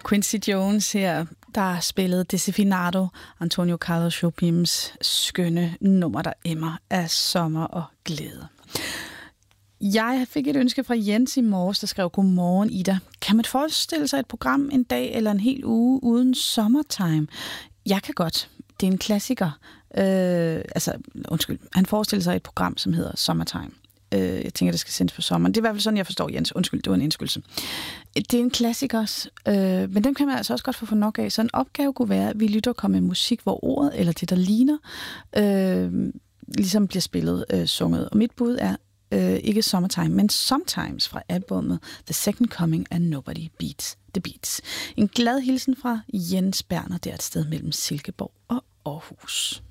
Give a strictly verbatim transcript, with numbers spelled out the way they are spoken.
Quincy Jones her, der spillede Desafinado, Antonio Carlos Jobins skønne nummer, der emmer af sommer og glæde. Jeg fik et ønske fra Jens i morges, der skrev: Godmorgen, Ida. Kan man forestille sig et program en dag eller en hel uge uden Summertime? Jeg kan godt. Det er en klassiker. Øh, altså, undskyld. Han forestiller sig et program, som hedder Summertime. Øh, jeg tænker, det skal sendes på sommeren. Det er i hvert fald sådan, jeg forstår, Jens. Undskyld, det var en indskyldelse. Det er en klassiker også, øh, men dem kan man altså også godt få for nok af. Så en opgave kunne være, at vi lytter og kommer med musik, hvor ordet eller det, der ligner, øh, ligesom bliver spillet, øh, sunget. Og mit bud er øh, ikke Summertime, men Sometimes fra albumet The Second Coming af Nobody Beats the Beats. En glad hilsen fra Jens Berner, der et sted mellem Silkeborg og Aarhus.